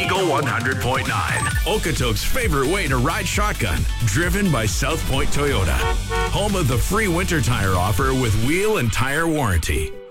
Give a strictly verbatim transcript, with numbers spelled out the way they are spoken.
Eagle one hundred point nine. Okotoks' favorite way to ride shotgun. Driven by South Point Toyota. Home of the free winter tire offer with wheel and tire warranty.